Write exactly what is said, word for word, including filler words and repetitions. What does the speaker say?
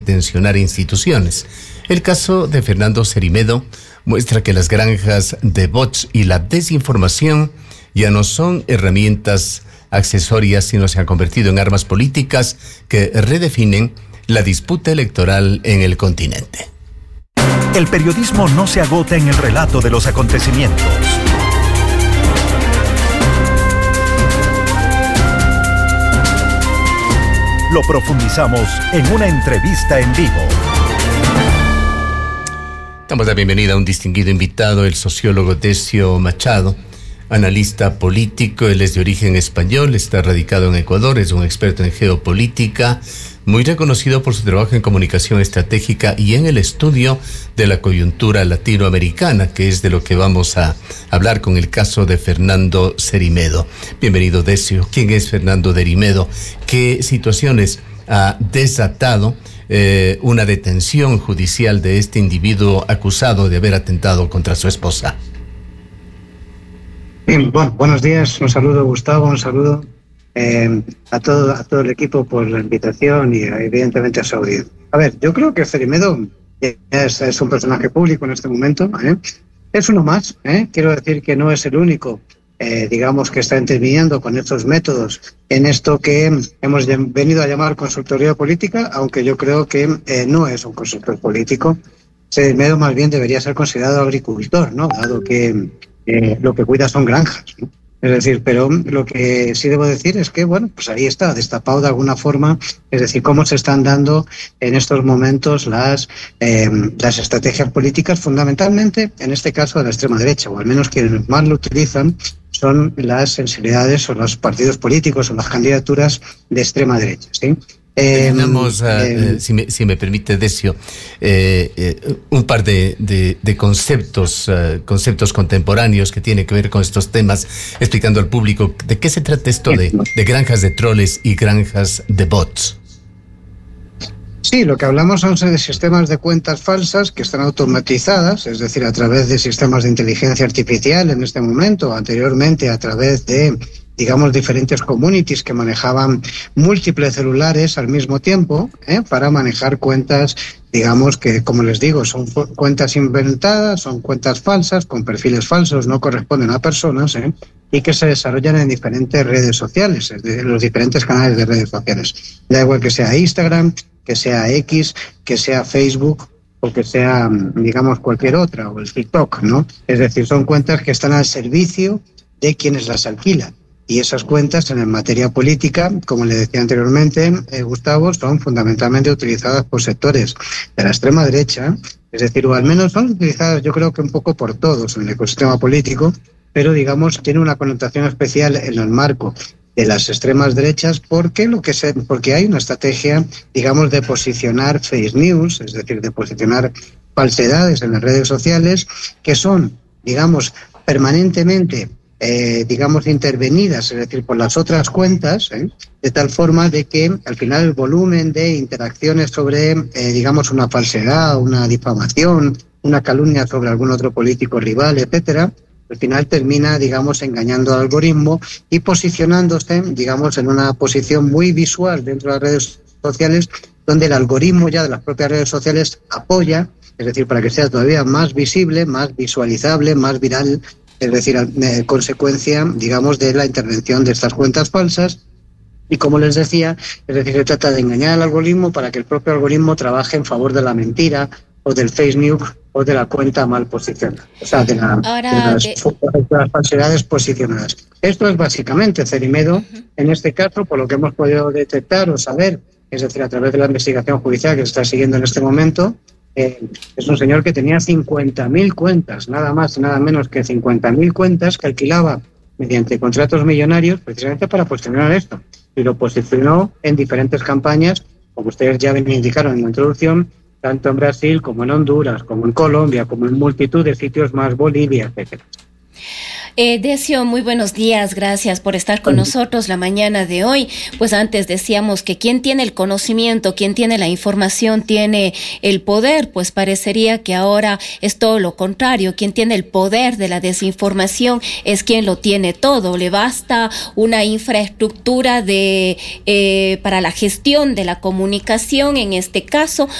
tensionar instituciones. El caso de Fernando Cerimedo muestra que las granjas de bots y la desinformación ya no son herramientas accesorias, sino se han convertido en armas políticas que redefinen la disputa electoral en el continente. El periodismo no se agota en el relato de los acontecimientos. Lo profundizamos en una entrevista en vivo. Damos la bienvenida a un distinguido invitado, el sociólogo Decio Machado, analista político. Él es de origen español, está radicado en Ecuador, es un experto en geopolítica, muy reconocido por su trabajo en comunicación estratégica y en el estudio de la coyuntura latinoamericana, que es de lo que vamos a hablar con el caso de Fernando Cerimedo. Bienvenido, Decio. ¿Quién es Fernando Cerimedo? ¿Qué situaciones ha desatado eh, una detención judicial de este individuo acusado de haber atentado contra su esposa? Bien, bueno, buenos días, un saludo Gustavo, un saludo eh, a todo a todo el equipo por la invitación y evidentemente a su audiencia. A ver, yo creo que Cerimedo es, es un personaje público en este momento, ¿eh? Es uno más, ¿eh? Quiero decir que no es el único, eh, digamos, que está interviniendo con estos métodos en esto que hemos venido a llamar consultoría política, aunque yo creo que eh, no es un consultor político. Cerimedo más bien debería ser considerado agricultor, ¿no? Dado que Eh, lo que cuida son granjas, ¿no? Es decir, pero lo que sí debo decir es que, bueno, pues ahí está, destapado de alguna forma, es decir, cómo se están dando en estos momentos las, eh, las estrategias políticas, fundamentalmente, en este caso, de la extrema derecha, o al menos quienes más lo utilizan son las sensibilidades o los partidos políticos o las candidaturas de extrema derecha, ¿sí? Eh, Tenemos, uh, eh, si, me, si me permite, Decio, eh, eh, un par de, de, de conceptos, uh, conceptos contemporáneos que tienen que ver con estos temas, explicando al público de qué se trata esto de, de granjas de troles y granjas de bots. Sí, lo que hablamos son de sistemas de cuentas falsas que están automatizadas, es decir, a través de sistemas de inteligencia artificial en este momento, anteriormente a través de, digamos, diferentes communities que manejaban múltiples celulares al mismo tiempo, ¿eh? Para manejar cuentas, digamos que, como les digo, son cuentas inventadas, son cuentas falsas, con perfiles falsos, no corresponden a personas, ¿eh? Y que se desarrollan en diferentes redes sociales, es decir, los diferentes canales de redes sociales. Da igual que sea Instagram, que sea X, que sea Facebook o que sea, digamos, cualquier otra, o el TikTok, ¿no? Es decir, son cuentas que están al servicio de quienes las alquilan. Y esas cuentas en materia política, como le decía anteriormente, eh, Gustavo, son fundamentalmente utilizadas por sectores de la extrema derecha, es decir, o al menos son utilizadas yo creo que un poco por todos en el ecosistema político, pero digamos tiene una connotación especial en el marco de las extremas derechas porque lo que se, porque hay una estrategia, digamos, de posicionar fake news, es decir, de posicionar falsedades en las redes sociales que son, digamos, permanentemente Eh, digamos, intervenidas, es decir, por las otras cuentas, ¿eh? De tal forma de que al final el volumen de interacciones sobre, eh, digamos, una falsedad, una difamación, una calumnia sobre algún otro político rival, etcétera, al final termina, digamos, engañando al algoritmo y posicionándose, digamos, en una posición muy visual dentro de las redes sociales, donde el algoritmo ya de las propias redes sociales apoya, es decir, para que sea todavía más visible, más visualizable, más viral, es decir, eh, consecuencia, digamos, de la intervención de estas cuentas falsas. Y como les decía, es decir, se trata de engañar al algoritmo para que el propio algoritmo trabaje en favor de la mentira o del fake news o de la cuenta mal posicionada. O sea, de, la, Ahora, de, las, de... de las falsedades posicionadas. Esto es básicamente Cerimedo, uh-huh. En este caso, por lo que hemos podido detectar o saber, es decir, a través de la investigación judicial que se está siguiendo en este momento, Eh, es un señor que tenía cincuenta mil cuentas, nada más y nada menos que cincuenta mil cuentas que alquilaba mediante contratos millonarios precisamente para posicionar esto. Y lo posicionó en diferentes campañas, como ustedes ya bien indicaron en la introducción, tanto en Brasil como en Honduras, como en Colombia, como en multitud de sitios más, Bolivia, etcétera. Eh, Decio, muy buenos días, gracias por estar con nosotros la mañana de hoy. Pues antes decíamos que quien tiene el conocimiento, quien tiene la información, tiene el poder, pues parecería que ahora es todo lo contrario. Quien tiene el poder de la desinformación es quien lo tiene todo. Le basta una infraestructura de eh, para la gestión de la comunicación, en este caso,